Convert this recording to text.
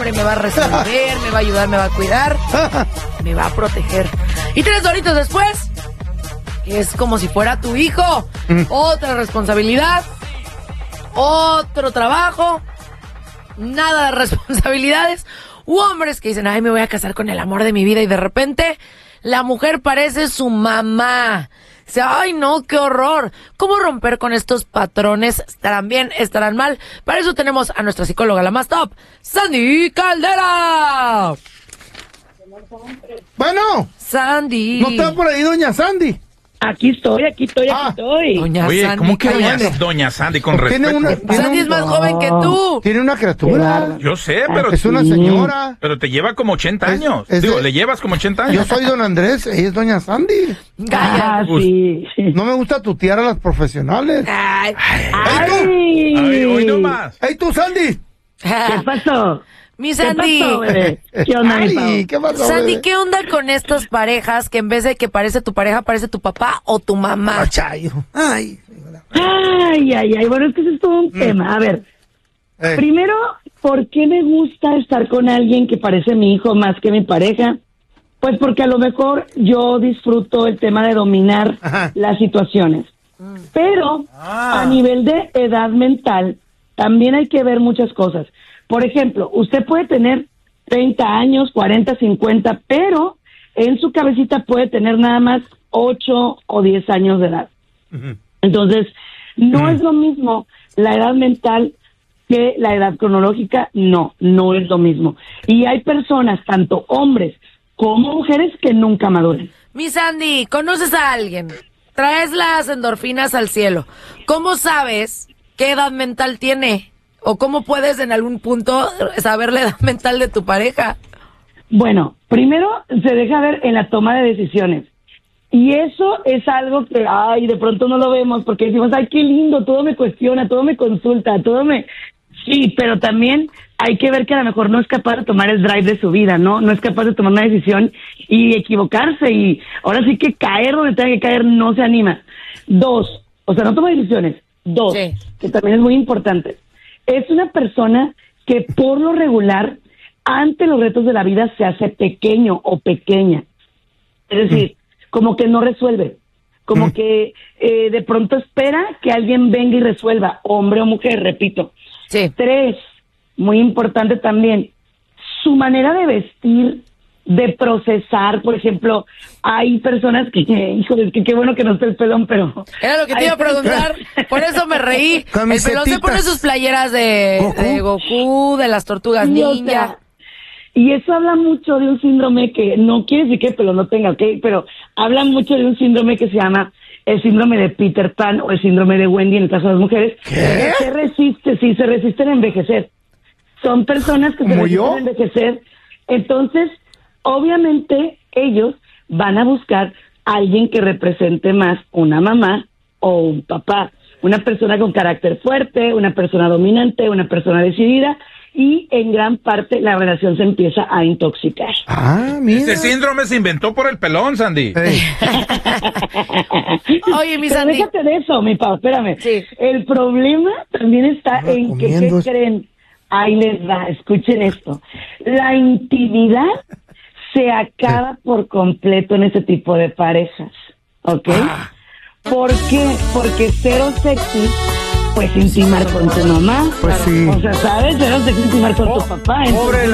hombre me va a resolver, me va a ayudar, me va a cuidar, me va a proteger. Y 3 horitos después, es como si fuera tu hijo. Otra responsabilidad, otro trabajo, nada de responsabilidades. U hombres que dicen, ay, me voy a casar con el amor de mi vida, y de repente la mujer parece su mamá. Dice, ay, no, qué horror. ¿Cómo romper con estos patrones? ¿Estarán bien? ¿Estarán mal? Para eso tenemos a nuestra psicóloga, la más top, Sandy Caldera. Bueno. Sandy. ¿No está por ahí doña Sandy? Aquí estoy. Doña Oye, Sandy, ¿cómo que cállate. doña Sandy con respeto? Sandy es más joven que tú. Tiene una criatura. Yo sé, pero Es una señora. pero te lleva como 80 años. es le llevas como 80 años. Yo soy don Andrés, ella es doña Sandy. Cállate. Sí. No me gusta tutear a las profesionales. Ay. Ay, hoy no más. ¡Ey, tú, Sandy! ¿Qué pasó? Mi Sandy. ¿Qué pasó, bebé? ¿Qué onda, mi Pau? Ay, ¿qué pasó, Sandy, bebé? ¿qué onda con estas parejas que en vez de que parece tu pareja, parece tu papá o tu mamá? Ay, ay. Ay. Bueno, es que eso es todo un tema. A ver, primero, ¿por qué me gusta estar con alguien que parece mi hijo más que mi pareja? Pues porque a lo mejor yo disfruto el tema de dominar las situaciones. Pero a nivel de edad mental, también hay que ver muchas cosas. Por ejemplo, usted puede tener 30 años, 40, 50, pero en su cabecita puede tener nada más 8 o 10 años de edad. Entonces, no es lo mismo la edad mental que la edad cronológica, no es lo mismo. Y hay personas, tanto hombres como mujeres, que nunca maduran. Mi Sandy, ¿conoces a alguien? Traes las endorfinas al cielo. ¿Cómo sabes qué edad mental tiene? ¿O cómo puedes en algún punto saber la edad mental de tu pareja? Bueno, primero se deja ver en la toma de decisiones. Y eso es algo que, de pronto no lo vemos porque decimos, ay, qué lindo, todo me cuestiona, todo me consulta, Sí, pero también hay que ver que a lo mejor no es capaz de tomar el drive de su vida, ¿no? No es capaz de tomar una decisión y equivocarse, y ahora sí que caer donde tenga que caer, no se anima. 2, o sea, no toma decisiones. 2, sí, que también es muy importante. Es una persona que por lo regular, ante los retos de la vida, se hace pequeño o pequeña. Es decir, como que no resuelve. Como que de pronto espera que alguien venga y resuelva, hombre o mujer, repito. Sí. 3, muy importante también, su manera de vestir, de procesar. Por ejemplo, hay personas que, híjole, qué bueno que no esté el pelón, pero... Era lo que te iba a preguntar, por eso me reí. El pelón se pone sus playeras de Goku, de las tortugas ninja. Y eso habla mucho de un síndrome que no quiere decir que el pelón no tenga, ¿ok? Pero habla mucho de un síndrome que se llama el síndrome de Peter Pan o el síndrome de Wendy en el caso de las mujeres. ¿Qué? Se resisten a envejecer. Son personas que se resisten a envejecer. Entonces, obviamente, ellos van a buscar a alguien que represente más una mamá o un papá. Una persona con carácter fuerte, una persona dominante, una persona decidida. Y en gran parte la relación se empieza a intoxicar. Mira. Este síndrome se inventó por el pelón, Sandy. Oye, mi Pero Sandy. déjate de eso, mi Pau, espérame. Sí. El problema también está en que, ¿qué creen? Ahí les da, escuchen esto. La intimidad se acaba por completo en ese tipo de parejas, ¿ok? ¿Por qué? Porque cero sexy, pues intimar con tu mamá. Pues sí. O sea, ¿sabes? Cero sexy intimar con tu papá. Entonces,